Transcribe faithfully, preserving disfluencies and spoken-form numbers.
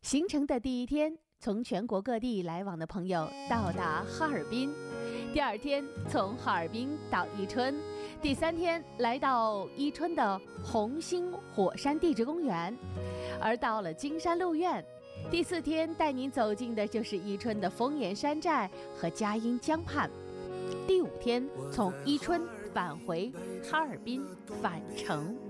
行程的第一天，从全国各地来往的朋友到达哈尔滨，第二天从哈尔滨到伊春，第三天来到伊春的红星火山地质公园，而到了金山鹿苑，第四天带您走进的就是伊春的丰岩山寨和佳音江畔，第五天从伊春返回哈尔滨返程。